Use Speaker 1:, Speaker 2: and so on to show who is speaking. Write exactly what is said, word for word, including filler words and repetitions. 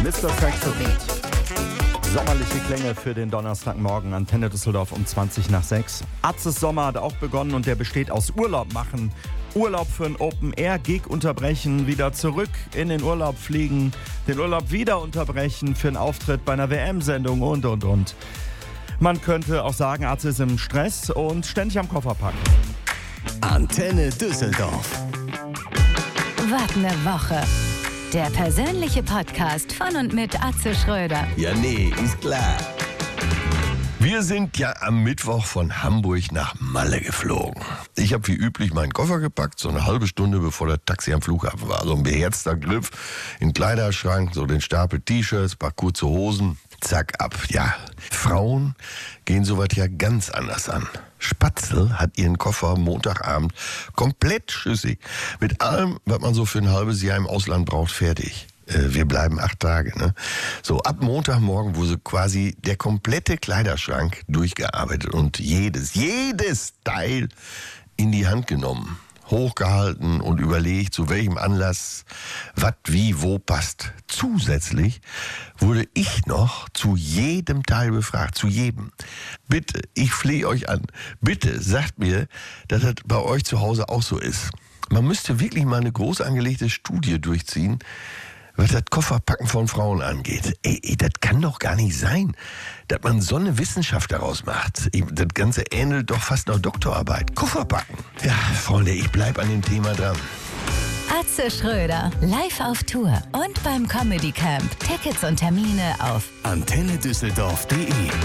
Speaker 1: Mister Saxobeat. Sommerliche Klänge für den Donnerstagmorgen. Antenne Düsseldorf um zwanzig nach sechs. Atzes Sommer hat auch begonnen und der besteht aus Urlaub machen. Urlaub für ein Open-Air-Gig unterbrechen, wieder zurück in den Urlaub fliegen, den Urlaub wieder unterbrechen für einen Auftritt bei einer W M-Sendung und, und, und. Man könnte auch sagen, Atze ist im Stress und ständig am Koffer packen.
Speaker 2: Antenne Düsseldorf.
Speaker 3: Was ne Woche. Der persönliche Podcast von und mit Atze Schröder.
Speaker 2: Ja, nee, ist klar. Wir sind ja am Mittwoch von Hamburg nach Malle geflogen. Ich habe wie üblich meinen Koffer gepackt, so eine halbe Stunde bevor das Taxi am Flughafen war. So ein beherzter Griff in den Kleiderschrank, so den Stapel T-Shirts, paar kurze Hosen, zack, ab. Ja, Frauen gehen sowas ja ganz anders an. Spatzel hat ihren Koffer Montagabend komplett schüssig. Mit allem, was man so für ein halbes Jahr im Ausland braucht, fertig. Wir bleiben acht Tage, ne? So, ab Montagmorgen wurde quasi der komplette Kleiderschrank durchgearbeitet und jedes, jedes Teil in die Hand genommen, hochgehalten und überlegt, zu welchem Anlass, was, wie, wo passt. Zusätzlich wurde ich noch zu jedem Teil befragt, zu jedem. Bitte, ich flehe euch an, bitte sagt mir, dass das bei euch zu Hause auch so ist. Man müsste wirklich mal eine groß angelegte Studie durchziehen, was das Kofferpacken von Frauen angeht. Ey, ey, das kann doch gar nicht sein, dass man so eine Wissenschaft daraus macht. Das Ganze ähnelt doch fast noch Doktorarbeit. Kofferpacken. Ja, Freunde, ich bleib an dem Thema dran.
Speaker 3: Atze Schröder, live auf Tour und beim Comedy Camp. Tickets und Termine auf
Speaker 2: antenne düsseldorf punkt de